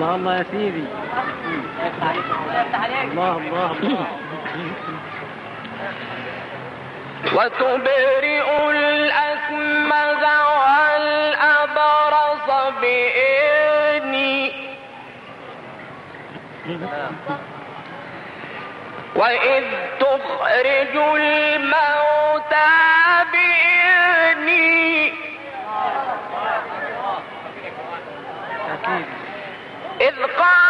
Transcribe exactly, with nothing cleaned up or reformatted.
الله الله يا سيدي. الله الله الله. وتبرئ الأكمه والأبرص بإذني وإذ تخرج الموتى بإذني إذ قال